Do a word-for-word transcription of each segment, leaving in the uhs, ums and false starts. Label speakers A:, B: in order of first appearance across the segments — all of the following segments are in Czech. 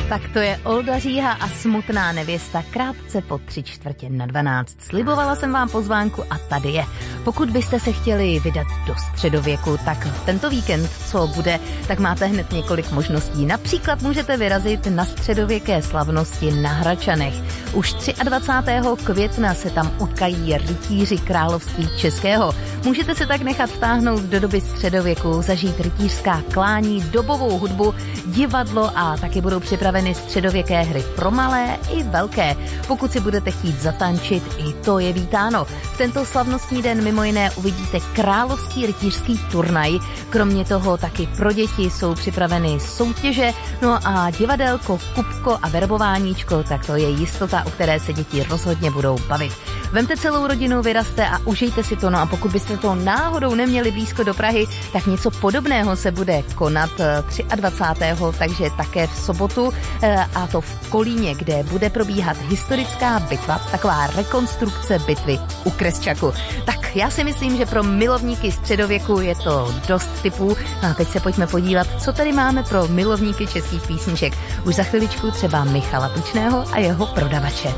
A: Tak to je Olda Říha a Smutná nevěsta krátce po tři čtvrtě na dvanáct. Slibovala jsem vám pozvánku a tady je. Pokud byste se chtěli vydat do středověku, tak tento víkend, co bude, tak máte hned několik možností. Například můžete vyrazit na středověké slavnosti na Hradčanech. Už dvacátého třetího května se tam utkají rytíři království českého. Můžete se tak nechat vtáhnout do doby středověku, zažít rytířská klání, dobovou hudbu, divadlo a taky budou připraveny středověké hry pro malé i velké. Pokud si budete chtít zatančit, i to je vítáno. V tento slavnostní den mimo jiné uvidíte královský rytířský turnaj. Kromě toho taky pro děti jsou připraveny soutěže, no a divadelko, kupko a verbováníčko, tak to je jistota, o které se děti rozhodně budou bavit. Vemte celou rodinu, vyrazte a užijte si to, no a pokud byste to náhodou neměli blízko do Prahy, tak něco podobného se bude konat dvacátého třetího takže také v sobotu, a to v Kolíně, kde bude probíhat historická bitva, taková rekonstrukce bitvy u Kresčaku. Tak já si myslím, že pro milovníky středověku je to dost tipů. A teď se pojďme podívat, co tady máme pro milovníky českých písniček. Už za chviličku třeba Michala Tučného a jeho Prodavače.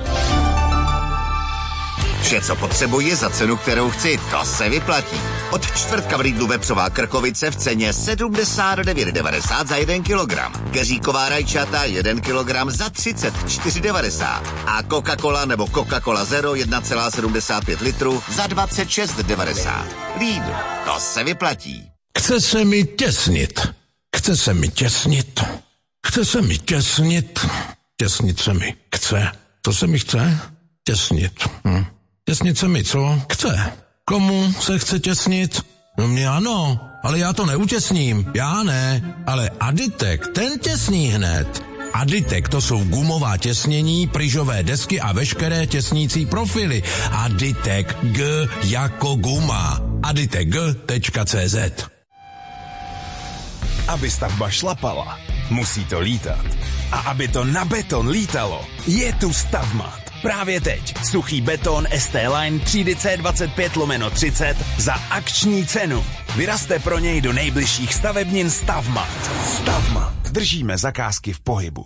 B: Vše, co potřebuji za cenu, kterou chci, to se vyplatí. Od čtvrtka v Lidlu vepřová krkovice v ceně sedmdesát devět devadesát za jeden kilogram. Keříková rajčata jeden kilogram za třicet čtyři devadesát. A Coca-Cola nebo Coca-Cola Zero jedna celá sedmdesát pět litru za dvacet šest devadesát. Lidl, to se vyplatí.
C: Chce se mi těsnit. Chce se mi těsnit. Chce se mi těsnit. Těsnit se mi chce. Co se mi chce? Těsnit. Hm. Těsnit se mi co? Chce. Komu se chce těsnit? No mě ano, ale já to neutěsním. Já ne, ale Aditek, ten těsní hned. Aditek, to jsou gumová těsnění, pryžové desky a veškeré těsnící profily. Aditek, G jako guma. aditek tečka cé zet.
D: Aby stavba šlapala, musí to lítat. A aby to na beton lítalo, je tu Stavmat. Právě teď suchý beton es té Line třídy cé dvacet pět lomeno třicet za akční cenu. Vyrazte pro něj do nejbližších stavebnin Stavmat. Stavmat. Držíme zakázky v pohybu.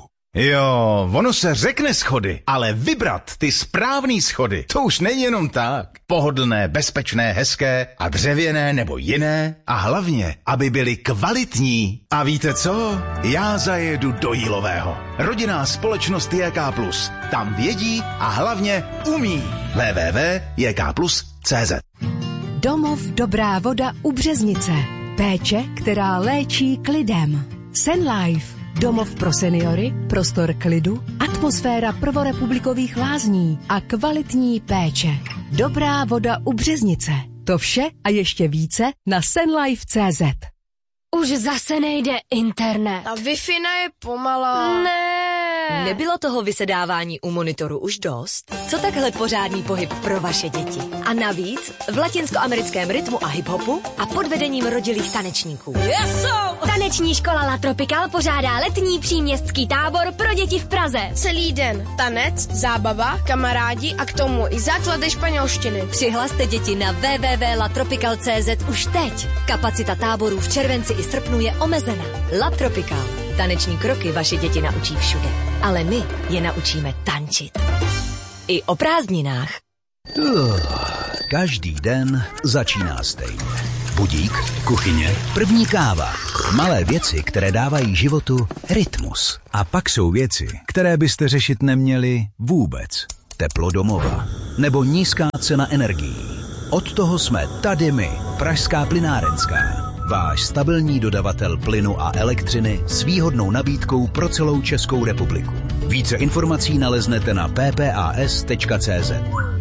E: Jo, ono se řekne schody, ale vybrat ty správný schody, to už není jenom tak. Pohodlné, bezpečné, hezké a dřevěné nebo jiné a hlavně, aby byly kvalitní. A víte co? Já zajedu do Jílového. Rodinná společnost J K plus. Tam vědí a hlavně umí. w w w tečka j k plus tečka cé zet.
F: Domov Dobrá voda u Březnice. Péče, která léčí klidem. Senlife. Domov pro seniory, prostor klidu, atmosféra prvorepublikových lázní a kvalitní péče. Dobrá voda u Březnice. To vše a ještě více na senlife tečka cé zet.
G: Už zase nejde internet.
H: Ta Wi-Fi je pomalá.
G: Ne.
I: Nebylo toho vysedávání u monitoru už dost? Co takhle pořádný pohyb pro vaše děti? A navíc v latinskoamerickém rytmu a hiphopu a pod vedením rodilých tanečníků.
G: Jeso!
J: Taneční škola La Tropical pořádá letní příměstský tábor pro děti v Praze.
H: Celý den tanec, zábava, kamarádi a k tomu i základy španělštiny.
I: Přihlaste děti na w w w tečka la tropical tečka cé zet už teď. Kapacita táborů v červenci i srpnu je omezena. La Tropical. Taneční kroky vaše děti naučí všude. Ale my je naučíme tančit. I o prázdninách.
K: Uh, každý den začíná stejně. Budík, kuchyně, první káva. Malé věci, které dávají životu rytmus. A pak jsou věci, které byste řešit neměli vůbec. Teplo domova. Nebo nízká cena energií. Od toho jsme tady my, Pražská plynárenská. Váš stabilní dodavatel plynu a elektřiny s výhodnou nabídkou pro celou Českou republiku. Více informací naleznete na p p a s tečka cé zet.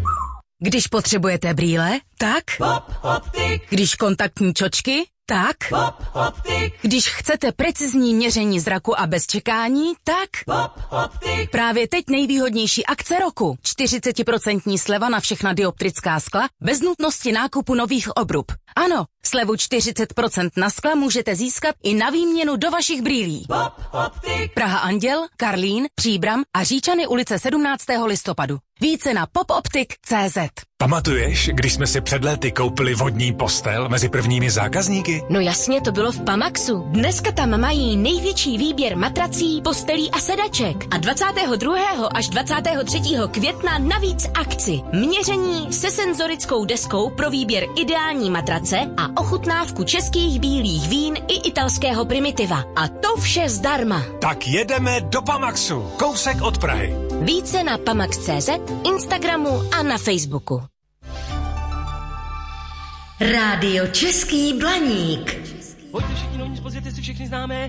F: Když potřebujete brýle, tak?
L: Pop Optik.
F: Když kontaktní čočky, tak?
L: Pop Optik.
F: Když chcete precizní měření zraku a bez čekání, tak?
L: Pop Optik.
F: Právě teď nejvýhodnější akce roku. čtyřicet procent sleva na všechna dioptrická skla bez nutnosti nákupu nových obrub.
M: Ano, slevu čtyřicet procent na skla můžete získat i na výměnu do vašich brýlí.
L: Pop Optik.
M: Praha Anděl, Karlín, Příbram a Říčany ulice sedmnáctého listopadu. Více na popoptik tečka cé zet.
N: Pamatuješ, když jsme si před léty koupili vodní postel mezi prvními zákazníky?
J: No jasně, to bylo v Pamaxu. Dneska tam mají největší výběr matrací, postelí a sedaček. A dvacátého druhého až dvacátého třetího května navíc akci. Měření se senzorickou deskou pro výběr ideální matrace a ochutnávku českých bílých vín i italského primitiva. A to vše zdarma.
N: Tak jedeme do Pamaxu, kousek od Prahy.
J: Více na pamax tečka cé zet, Instagramu a na Facebooku.
O: Rádio Český Blaník.
P: Pojďte všichni, no nic, pozvěte si všechny známé.